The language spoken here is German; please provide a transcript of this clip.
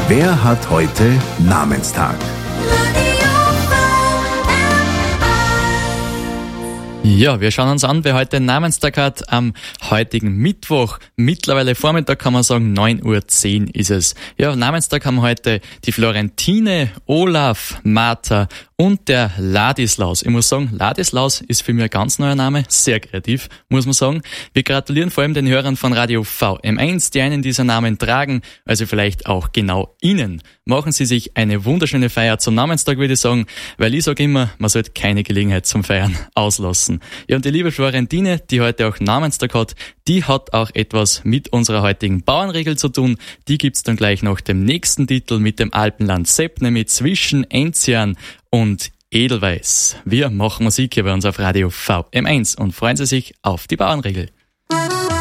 Wer hat heute Namenstag? Ja, wir schauen uns an, wer heute Namenstag hat. Am heutigen Mittwoch, mittlerweile Vormittag kann man sagen, 9:10 Uhr ist es. Ja, Namenstag haben heute die Florentine, Olaf, Martha und der Ladislaus. Ich muss sagen, Ladislaus ist für mich ein ganz neuer Name, sehr kreativ, muss man sagen. Wir gratulieren vor allem den Hörern von Radio VM1, die einen dieser Namen tragen, also vielleicht auch genau Ihnen. Machen Sie sich eine wunderschöne Feier zum Namenstag, würde ich sagen, weil ich sage immer, man sollte keine Gelegenheit zum Feiern auslassen. Ja, und die liebe Florentine, die heute auch Namenstag hat, die hat auch etwas mit unserer heutigen Bauernregel zu tun. Die gibt's dann gleich nach dem nächsten Titel mit dem Alpenland Sepp, nämlich zwischen Enzian und Edelweiß. Wir machen Musik hier bei uns auf Radio VM1 und freuen Sie sich auf die Bauernregel.